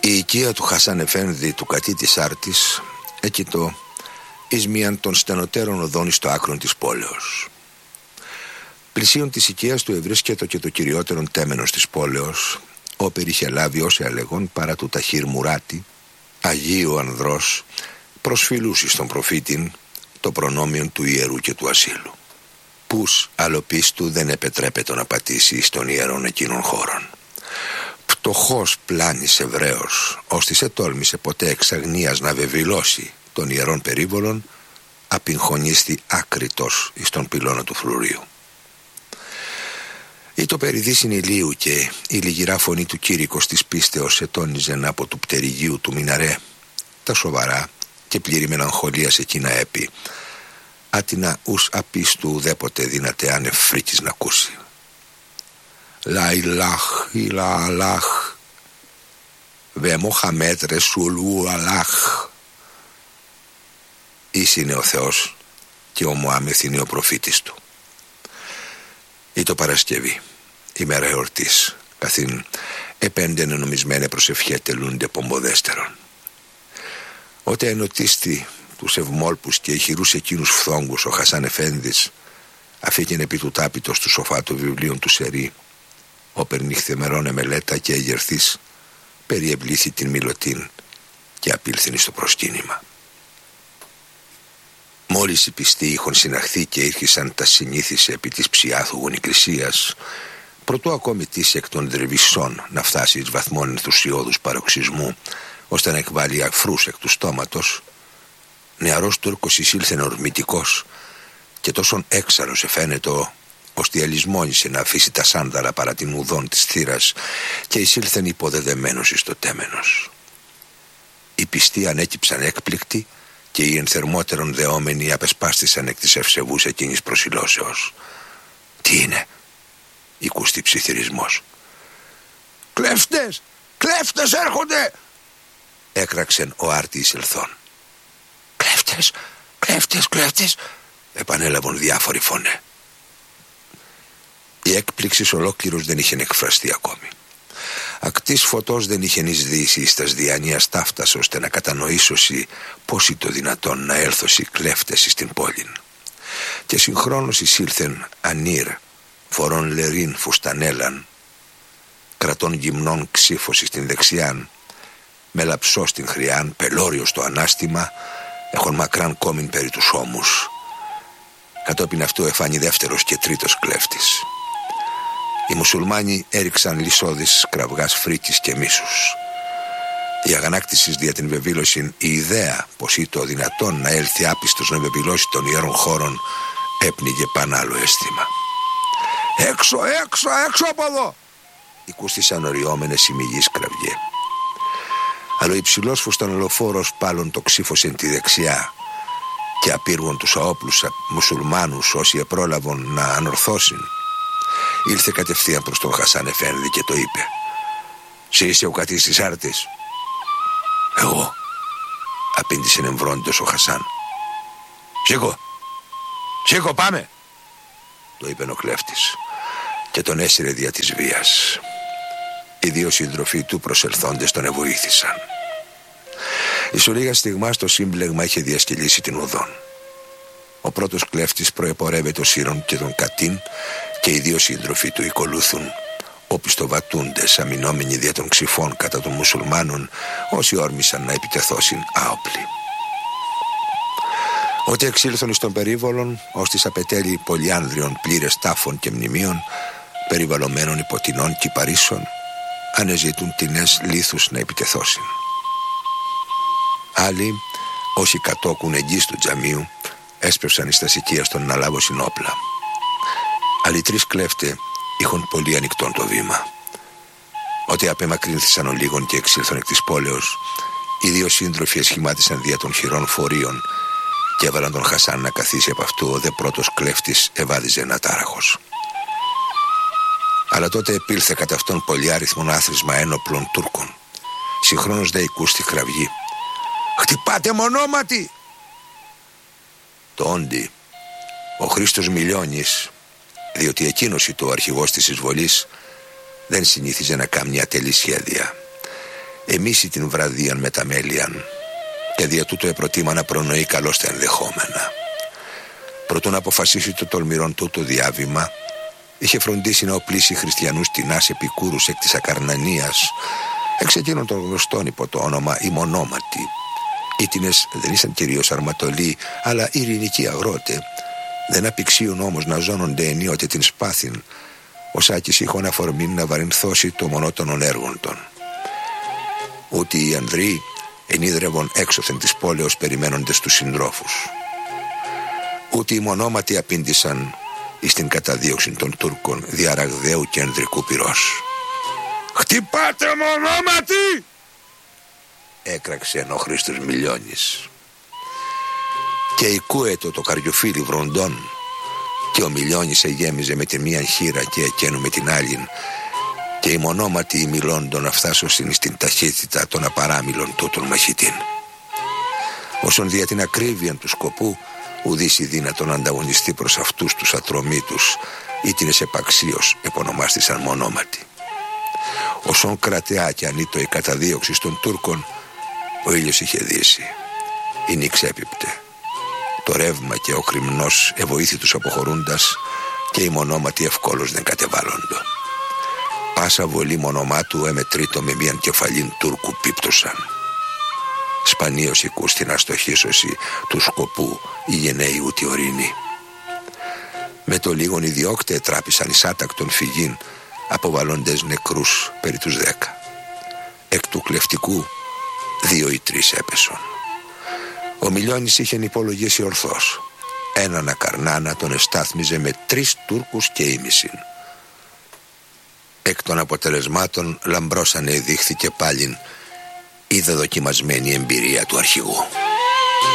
Η οικία του Χασάν Εφένδη, του κατή της Άρτης, έκειτο εις μίαν των στενοτέρων οδών εις το άκρον της πόλεως. Πλησίον της οικίας του ευρίσκετο και το κυριότερον τέμενος της πόλεως, όπερ είχε λάβει όσε αλεγόν παρά του Ταχύρ Μουράτη, Αγίου Ανδρός, προσφυλούσι στον προφήτην το προνόμιον του ιερού και του ασύλου. Πους αλλοπίστου δεν επετρέπεται να πατήσει εις των ιερών εκείνων χώρων. Πτωχός πλάνης Εβραίος, ώστις ετόλμησε ποτέ εξ αγνίας να βεβηλώσει των ιερών περίβολων, απειγχωνίστη άκριτος εις τον πυλώνα του φρουρίου. Ή το περιδίσιν ηλίου και η λιγυρά φωνή του κήρυκος της πίστεως ετώνιζεν από του πτερυγίου του Μιναρέ τα σοβαρά και πλήρη μελαγχολίας εκείνα έπι, άτινα ους απίστου ουδέποτε δύναται άνευ φρίκης να ακούσει. Λα ηλάχ ηλα αλάχ βε Μοχαμέτ Ρεσούλου αλάχ. Εις είναι ο Θεός και ο Μωάμεθ είναι ο προφήτης του. Ή το Παρασκευή, ημέρα εορτής, καθήν επέντενε νομισμένε προσευχέ τελούνται πομποδέστερον. Ότε ενωτίστη τους ευμόλπους και ηχηρούς εκείνους φθόγκους ο Χασάν Εφένδης, αφήκεν επί του τάπητος του σοφά το βιβλίον του Σερί, όπερ νυχθεμερώνε μελέτα και εγερθής, περιευλήθη την μιλωτήν και απήλθεν στο προσκύνημα. Μόλις οι πιστοί είχον συναχθεί και ήρχισαν τα συνήθισε επί της ψιάθουγων εκκλησίας, προτού ακόμη τύσει εκ των δρεβισσών να φτάσει εις βαθμών ενθουσιώδους παροξισμού, ώστε να εκβάλει αφρούς εκ του στόματος, νεαρός Τούρκος εισήλθεν ορμητικός και τόσον έξαρος εφαίνετο, ώστε ελισμόνισε να αφήσει τα σάνδαλα παρά την ουδών της θύρας και εισήλθεν υποδεδεμένος εις το τέμενος. Οι πιστοί ανέκυψαν έκπληκτοι και οι ενθερμότερον δεόμενοι απεσπάστησαν εκ της ευσεβούς εκείνης προσιλώσεως. «Τι είναι?» οικούστη ψιθυρισμός. «Κλέφτες! Κλέφτες έρχονται!» έκραξεν ο άρτης ελθόν. «Κλέφτες! Κλέφτες! Κλέφτες!» επανέλαβαν διάφοροι φωνέ. Η έκπληξη ολόκληρος δεν είχε εκφραστεί ακόμη. Ακτής φωτός δεν είχε εισδύσει εις τας διανοίας ταύτας, ώστε να κατανοήσωσι πώς είναι το δυνατόν να έλθωσι κλέφτες στην πόλην. Και συγχρόνως εισήλθεν ανήρ, φορών λερίν φουστανέλαν, κρατών γυμνών ξύφος στην δεξιάν, με λαψό στην χρειάν, πελώριο στο ανάστημα, έχων μακράν κόμιν περί τους ώμους. Κατόπιν αυτού εφάνει δεύτερος και τρίτος κλέφτης. Οι μουσουλμάνοι έριξαν λυσόδης κραυγάς φρίκης και μίσους. Η αγανάκτησης δια την βεβήλωσιν η ιδέα πως ήταν δυνατόν να έλθει άπιστος να βεβηλώσει των ιερών χώρων έπνιγε πάνω άλλο αίσθημα. «Έξω, έξω, έξω από εδώ!» οικούστησαν οριόμενες οι μυγείς κραυγέ. Αλλά ο υψηλός φουστανολοφόρος πάλων το ξύφωσεν τη δεξιά και απήργων τους αόπλους μουσουλμάνους όσοι επρόλαβον να ανορθώσουν. Ήλθε κατευθείαν προς τον Χασάν Εφένδη και το είπε: «Σε είσαι ο κατής της Άρτης?» «Εγώ», απήντησε εμβρόντος ο Χασάν. «Σήκω, σήκω, πάμε», το είπε ο κλέφτης και τον έσυρε δια της βίας. Οι δύο σύντροφοι του προσελθόντες τον εβοήθησαν. Εις ολίγα στιγμάς το σύμπλεγμα είχε διασκελίσει την οδόν. Ο πρώτος κλέφτης προεπορεύεται το σύρον και τον κατήν και οι δύο σύντροφοι του οικολούθουν, όπιστοβατούντες αμυνόμενοι δια των ξυφών κατά των μουσουλμάνων, όσοι όρμησαν να επιτεθώσουν άοπλοι. Ότι εξήλθον εις των περίβολων, ως τις απετέλει πολυάνδριων πλήρες τάφων και μνημείων, περιβαλλωμένων υποτινών κυπαρίσων, ανεζητούν τινές λίθους να επιτεθώσουν. Άλλοι, όσοι κατόκουν εγγύς του τζαμίου, έσπευσαν εις τα σικίας των να λάβωσιν όπλα. Άλλοι τρεις κλέφτε είχαν πολύ ανοιχτόν το βήμα. Ότι απεμακρύνθησαν ο λίγων και εξήλθον εκ της πόλεως, οι δύο σύντροφοι εσχημάτισαν δια των χειρών φορείων και έβαλαν τον Χασάν να καθίσει από αυτού. Ο δε πρώτος κλέφτης εβάδιζε ένα τάραχος. Αλλά τότε επήλθε κατά αυτόν πολυάριθμον άθροισμα ένοπλων Τούρκων. Συγχρόνως δε οικούστη κραυγή: «Χτυπάτε μονόματι!» Το όντι, ο Χρήστος Μιλιώνης, διότι εκείνος ήταν ο αρχηγός της εισβολής, δεν συνήθιζε να κάνει ατελή σχέδια. εμίσει την βραδίαν με τα μέλιαν, και δια τούτο επροτίμα να προνοεί καλώς τα ενδεχόμενα. Προτού να αποφασίσει το τολμηρόν τούτο διάβημα, είχε φροντίσει να οπλίσει χριστιανούς τεινάς επικούρους εκ της Ακαρνανίας, εξ εκείνων των γνωστών υπό το όνομα οι μονόματοι. Ήτινες δεν ήσαν κυρίως αρματολοί, αλλά ειρηνικοί αγρότε. Δεν απηξίουν όμως να ζώνονται ενίοτε την σπάθην, ως άκης είχον αφορμήν να βαρυνθώσει το μονότονον έργων των. Ούτε οι ανδροί ενίδρευον έξωθεν της πόλεως περιμένοντες τους συντρόφους. Ούτε οι μονόματοι απήντησαν εις την καταδίωξη των Τούρκων δια ραγδαίου και ανδρικού πυρός. «Χτυπάτε μονόματοι!» έκραξε ενώ Χρήστος Μιλιώνης. Και οικούετο το καριοφύλι βροντών, και ο Μιλιώνης εγέμιζε με τη μία χείρα και εκείνου με την άλλην, και οι μονόματοι μιλώντων αφθάσωσιν στην ταχύτητα των απαράμιλων τούτων μαχητήν. Όσον δια την ακρίβεια του σκοπού ουδής η δύνατον ανταγωνιστεί προς αυτούς τους ατρωμίτους, ήτινες επαξίως επωνομάστησαν μονόματοι. Όσον κρατεά κι ανήτω η καταδίωξη των Τούρκων, ο ήλιος είχε δύσει. Η νύξ έπιπτε. Το ρεύμα και ο κρυμνός εβοήθητους αποχωρούντας, και οι μονόματοι ευκόλως δεν κατεβάλλοντο. Πάσα βολή μονομάτου εμετρήτω με μίαν κεφαλήν Τούρκου πίπτωσαν. Σπανίως οικούς την αστοχήσωση του σκοπού οι γενναίοι ούτι ορεινοί. Με το λίγον οι διώκτε τράπησαν εις άτακτον φυγήν, αποβαλλοντές νεκρούς περί τους 10. Εκ του κλεφτικού 2 ή 3 έπεσον. Ο Μιλιώνης είχε υπολογίσει ορθώς. Έναν Ακαρνάνα τον εστάθμιζε με 3 Τούρκους και ήμισιν. Εκ των αποτελεσμάτων λαμπρός ανεδείχθηκε πάλιν η δεδοκιμασμένη εμπειρία του αρχηγού.